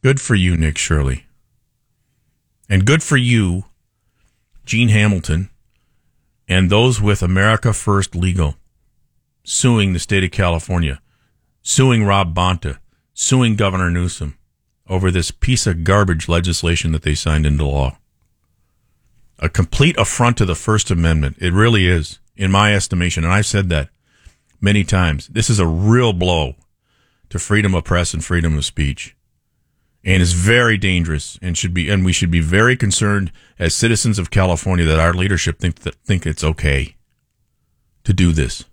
Good for you, Nick Shirley. And good for you, Gene Hamilton, and those with America First Legal, suing the state of California, suing Rob Bonta, suing Governor Newsom over this piece of garbage legislation that they signed into law. A complete affront to the First Amendment. It really is, in my estimation, and I've said that many times. This is a real blow to freedom of press and freedom of speech, and is very dangerous, and we should be very concerned as citizens of California that our leadership think it's okay to do this.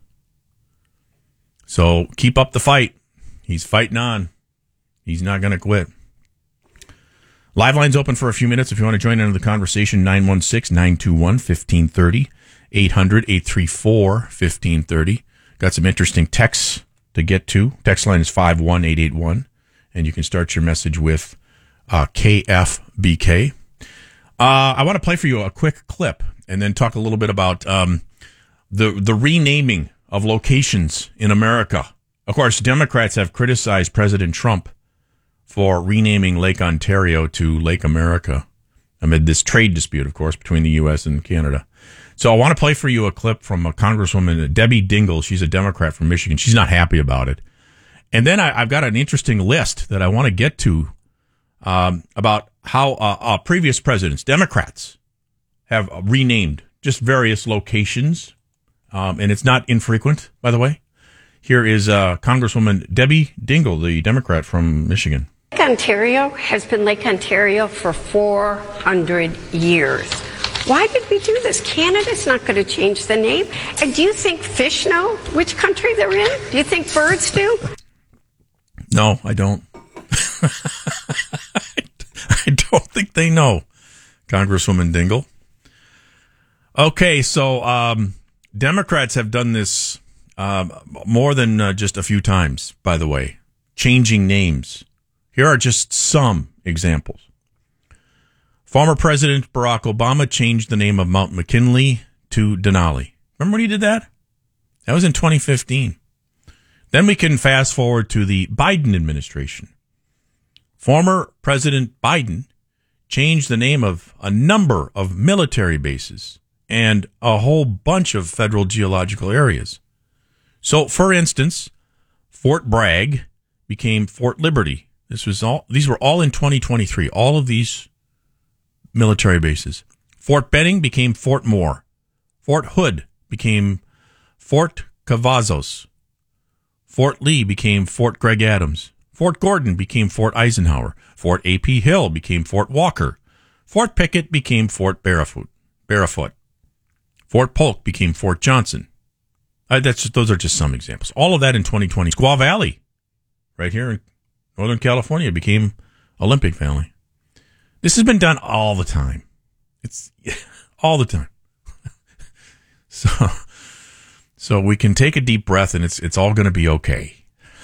So keep up the fight. He's fighting on. He's not going to quit. Live line's open for a few minutes if you want to join into the conversation. 916-921-1530, 800-834-1530. Got some interesting texts to get to. Text line is 51881, and you can start your message with KFBK. I want to play for you a quick clip and then talk a little bit about the renaming of locations in America. Of course, Democrats have criticized President Trump for renaming Lake Ontario to Lake America amid this trade dispute, of course, between the U.S. and Canada. So I want to play for you a clip from a Congresswoman, Debbie Dingell. She's a Democrat from Michigan. She's not happy about it. And then I've got an interesting list that I want to get to about how previous presidents, Democrats, have renamed just various locations. And it's not infrequent, by the way. Here is Congresswoman Debbie Dingell, the Democrat from Michigan. Lake Ontario has been Lake Ontario for 400 years. Why did we do this? Canada's not going to change the name. And do you think fish know which country they're in? Do you think birds do? No, I don't. I don't think they know, Congresswoman Dingell. Okay, so Democrats have done this more than just a few times, by the way, changing names. Here are just some examples. Former President Barack Obama changed the name of Mount McKinley to Denali. Remember when he did that? That was in 2015. Then we can fast forward to the Biden administration. Former President Biden changed the name of a number of military bases and a whole bunch of federal geological areas. So, for instance, Fort Bragg became Fort Liberty. These were all in 2023. All of these military bases. Fort Benning became Fort Moore. Fort Hood became Fort Cavazos. Fort Lee became Fort Greg Adams. Fort Gordon became Fort Eisenhower. Fort A.P. Hill became Fort Walker. Fort Pickett became Fort Barrafoot. Fort Polk became Fort Johnson. Those are just some examples. All of that in 2020. Squaw Valley, right here in Northern California, became Olympic Valley. This has been done all the time. It's all the time. So we can take a deep breath, and it's all going to be okay.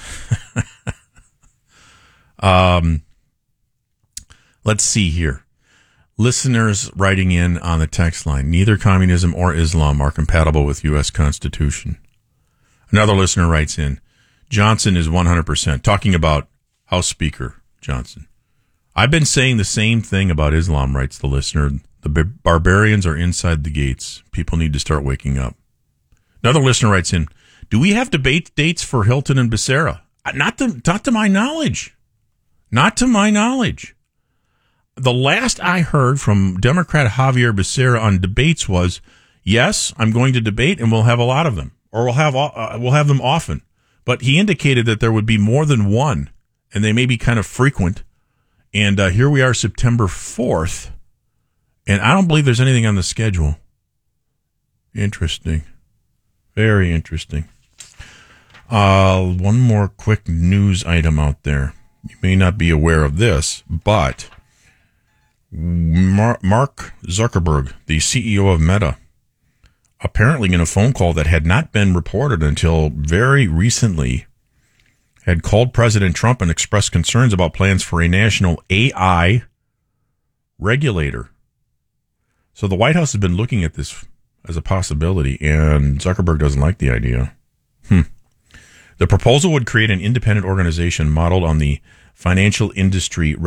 Let's see here. Listeners writing in on the text line, neither communism or Islam are compatible with U.S. Constitution. Another listener writes in, Johnson is 100%, talking about House Speaker Johnson. I've been saying the same thing about Islam, writes the listener. The barbarians are inside the gates. People need to start waking up. Another listener writes in, do we have debate dates for Hilton and Becerra? Not to my knowledge. Not to my knowledge. The last I heard from Democrat Javier Becerra on debates was, yes, I'm going to debate and we'll have a lot of them, or we'll have them often. But he indicated that there would be more than one, and they may be kind of frequent. And here we are, September 4th, and I don't believe there's anything on the schedule. Interesting. Very interesting. One more quick news item out there. You may not be aware of this, but Mark Zuckerberg, the CEO of Meta, apparently in a phone call that had not been reported until very recently, had called President Trump and expressed concerns about plans for a national AI regulator. So the White House has been looking at this as a possibility, and Zuckerberg doesn't like the idea. The proposal would create an independent organization modeled on the Financial Industry